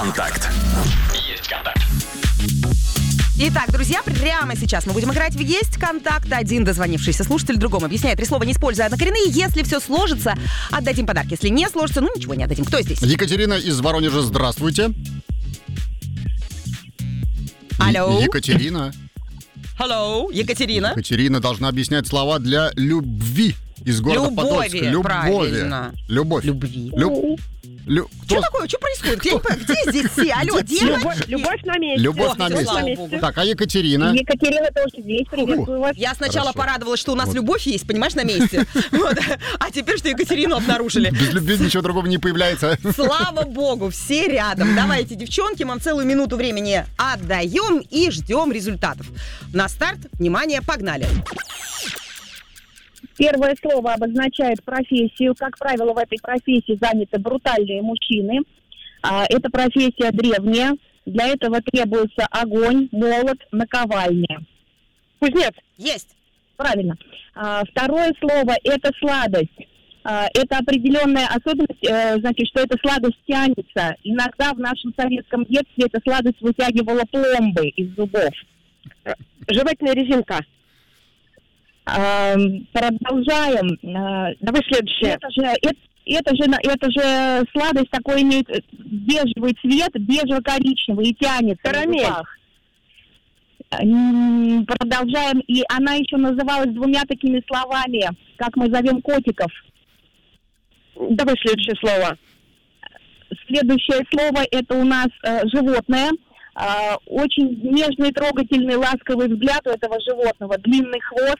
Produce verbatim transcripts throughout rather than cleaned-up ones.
Контакт. Есть контакт. Итак, друзья, прямо сейчас мы будем играть в «Есть контакт». Один дозвонившийся слушатель другому объясняет три слова, не используя однокоренные. Если все сложится, отдадим подарок. Если не сложится, ну ничего не отдадим. Кто здесь? Екатерина из Воронежа, здравствуйте. Алло. Е- Екатерина. Алло, Екатерина. Екатерина должна объяснять слова для любви из города Любови, Подольска. Любови. правильно. Любовь. Любви. Люб... Лю... Что Кто... такое? Что происходит? Я не понимаю, где здесь все? Алло, Где девочки? Любовь, любовь на месте. Любовь О, на всё, месте. слава богу. Так, а Екатерина? Екатерина тоже здесь, приветствую вас. Я сначала Хорошо. порадовалась, что у нас Вот. любовь есть, понимаешь, на месте. Вот. А теперь, что Екатерину обнаружили. Без любви ничего другого не появляется. Слава богу, все рядом. Давайте, девчонки, мы вам целую минуту времени отдаем и ждем результатов. На старт, внимание, погнали. Первое слово обозначает профессию. Как правило, в этой профессии заняты брутальные мужчины. А, Это профессия древняя. Для этого требуется огонь, молот, наковальня. Кузнец. Есть. Правильно. А, Второе слово – это сладость. А, Это определенная особенность, э, значит, что эта сладость тянется. Иногда в нашем советском детстве эта сладость вытягивала пломбы из зубов. Жевательная резинка. А, Продолжаем. А, Давай следующее. Это же, это, это же, это же сладость такой имеет бежевый цвет, бежево-коричневый и тянется. Карамель. на зубах. М, Продолжаем. И она еще называлась двумя такими словами, как мы зовем котиков. Давай следующее слово. Следующее слово – это у нас э, животное. А, очень нежный, трогательный, ласковый взгляд у этого животного. Длинный хвост.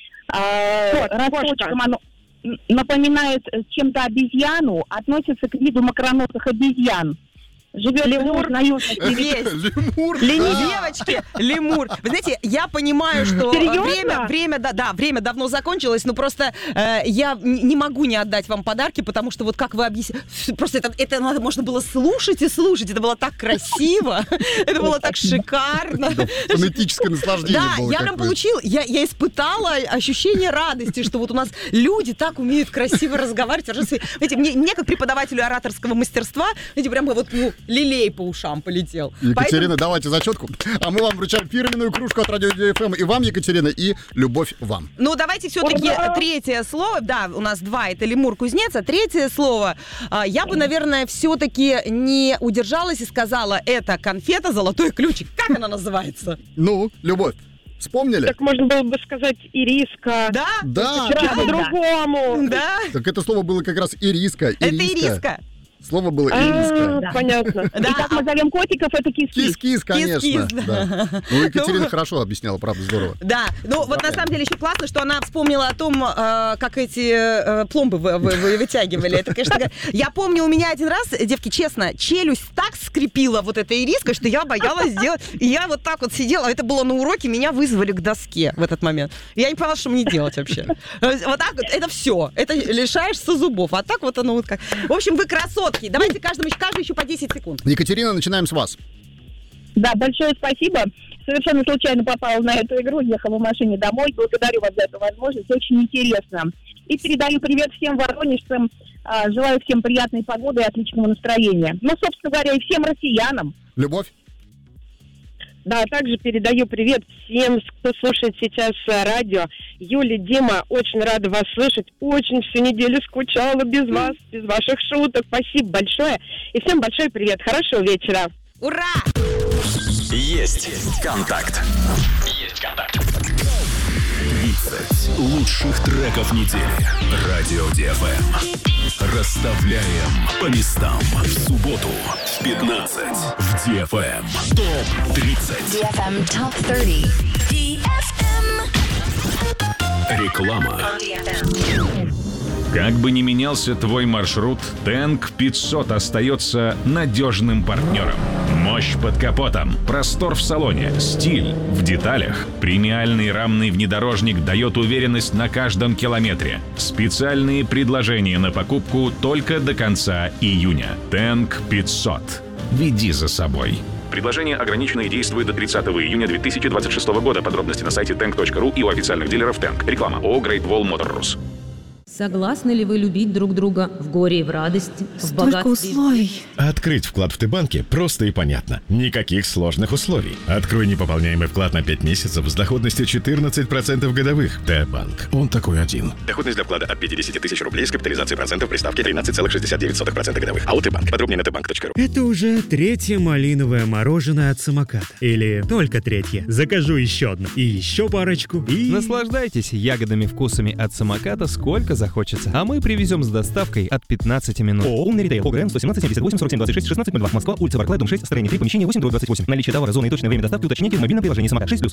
А, Кот, росточком оно м, напоминает чем-то обезьяну, относится к виду макроносых обезьян. Живет Лемур. на южной Есть. Лемур. Лени, да. девочки, лемур. Вы знаете, я понимаю, что Серьезно? время, время, да, да, время давно закончилось, но просто э, я н- не могу не отдать вам подарки, потому что вот как вы объясняете, просто это, это надо, можно было слушать и слушать, это было так красиво, это было так шикарно. Фонетическое наслаждение Да, было я прям какое-то. получила, я, я испытала ощущение радости, что вот у нас люди так умеют красиво разговаривать. Знаете, мне, мне как преподавателю ораторского мастерства, знаете, прям вот, ну, лилей по ушам полетел. Екатерина, Поэтому- давайте зачетку. А мы вам вручаем фирменную кружку от Радио эф эм. И вам, Екатерина, и любовь вам. Ну, давайте все-таки Ура! третье слово. Да, у нас два, это лемур-кузнец, а третье слово. а, Я бы, наверное, все-таки не удержалась и сказала, это конфета «Золотой ключик». Как она называется? Ну, любовь. Вспомнили? Так можно было бы сказать ириска. Да? Да. Чуть Правильно. по-другому. Да? Так это слово было как раз ириска. Это ириска. Слово было ириска. А, Да. понятно. Да, И как мы зовем котиков, это киски. Кис-кис, конечно. Кис-кис, да. Ну, Екатерина Ну, хорошо объясняла, правда, здорово. Да, ну вот на самом деле еще классно, что она вспомнила о том, э, как эти э, пломбы вы, вы- вы вытягивали. Это, конечно, такая- я помню, у меня один раз, девки, честно, челюсть так скрепила вот этой ириской, что я боялась сделать. И я вот так вот сидела, это было на уроке, меня вызвали к доске в этот момент. Я не поняла, что мне делать вообще. Вот так вот, это все. Это лишаешься зубов. А так вот оно вот как. В общем, вы красотки. Давайте каждому, каждый еще по десять секунд. Екатерина, начинаем с вас. Да, большое спасибо. Совершенно случайно попала на эту игру, ехала в машине домой. Благодарю вас за эту возможность. Очень интересно. И передаю привет всем воронежцам. А, Желаю всем приятной погоды и отличного настроения. Ну, собственно говоря, и всем россиянам. Любовь? Да, также передаю привет всем, кто слушает сейчас э, радио. Юля, Дима, очень рада вас слышать. Очень всю неделю скучала без вас, без ваших шуток. Спасибо большое. И всем большой привет. Хорошего вечера. Ура! Есть контакт. Есть контакт. тридцать лучших треков недели. Радио ди эф эм. Расставляем по местам. В субботу в пятнадцать в ди эф эм. топ тридцать. ди эф эм Top thirty. ди эф эм. Реклама. ди эф эм. Как бы ни менялся твой маршрут, Тэнк пятьсот остается надежным партнером. Мощь под капотом, простор в салоне, стиль в деталях. Премиальный рамный внедорожник дает уверенность на каждом километре. Специальные предложения на покупку только до конца июня. Тэнк пятьсот. Веди за собой. Предложение ограничено и действует до тридцатого июня две тысячи двадцать шестого года. Подробности на сайте тэнк точка ру и у официальных дилеров Тэнк. Реклама ООО Great Wall Motor Rus. Согласны ли вы любить друг друга в горе и в радости, в Столько богатстве? условий. Открыть вклад в Т-банке просто и понятно. Никаких сложных условий. Открой непополняемый вклад на пять месяцев с доходностью четырнадцать процентов годовых. Т-банк. Он такой один. Доходность для вклада от пятьдесят тысяч рублей с капитализацией процентов при ставке тринадцать целых шестьдесят девять сотых процента годовых. АО Т-банк. Подробнее на тбанк точка ру. Это уже третье малиновое мороженое от самоката. Или только третье. Закажу еще одно. И еще парочку. И... Наслаждайтесь ягодными вкусами от самоката сколько захочется. А мы привезем с доставкой от пятнадцати минут. ООО «Умный ритейл». ОГРН сто семнадцать семьдесят восемь сорок семь двадцать шесть шестнадцать ноль два. Москва, улица Барклая, дом шесть, строение три, помещение восемь, двадцать восемь. Наличие товара, зона и точное время доставки уточните в мобильном приложении «Самокат» шесть плюс.